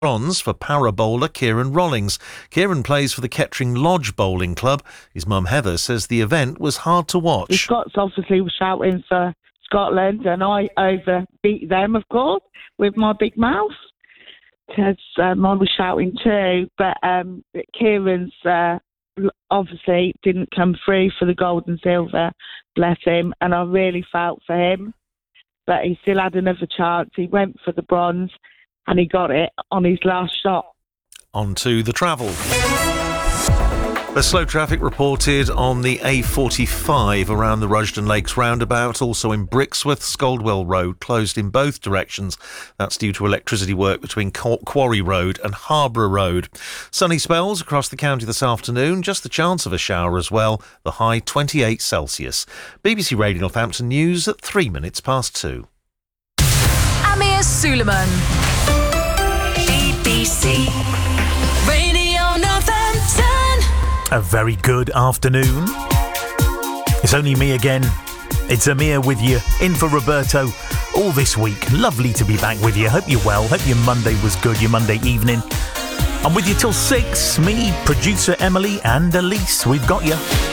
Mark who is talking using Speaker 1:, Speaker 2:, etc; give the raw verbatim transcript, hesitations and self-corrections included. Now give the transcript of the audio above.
Speaker 1: bronze for para bowler Kieran Rollings. Kieran plays for the Kettering Lodge Bowling Club. His mum Heather says the event was hard to watch.
Speaker 2: The Scots obviously were shouting for Scotland, and I overbeat them, of course, with my big mouth, because um, I was shouting too. But um, Kieran's uh, obviously didn't come through for the gold and silver, bless him, and I really felt for him. But he still had another chance. He went for the bronze, and he got it on his last shot.
Speaker 1: On to the travel. There's slow traffic reported on the A forty-five around the Rushden Lakes roundabout, also in Brixworth. Scoldwell Road closed in both directions. That's due to electricity work between Quarry Road and Harborough Road. Sunny spells across the county this afternoon, just the chance of a shower as well, the high twenty-eight Celsius. B B C Radio Northampton News at three minutes past two.
Speaker 3: Amir Suleiman, B B C Radio Northampton.
Speaker 4: A very good afternoon. It's only me again. It's Amir with you, in for Roberto all this week. Lovely to be back with you. Hope you're well. Hope your Monday was good, your Monday evening. I'm with you till six. Me, producer Emily and Elise. We've got you.